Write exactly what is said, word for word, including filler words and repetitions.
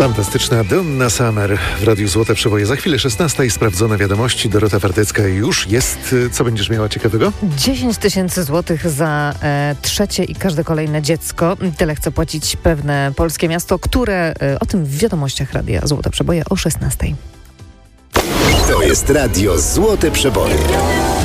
Fantastyczna Donna Summer w Radiu Złote Przeboje. Za chwilę szesnasta i sprawdzone wiadomości. Dorota Wartecka już jest. Co będziesz miała ciekawego? dziesięć tysięcy złotych za e, trzecie i każde kolejne dziecko. Tyle chce płacić pewne polskie miasto, które e, o tym w wiadomościach Radia Złote Przeboje o szesnastej. To jest Radio Złote Przeboje.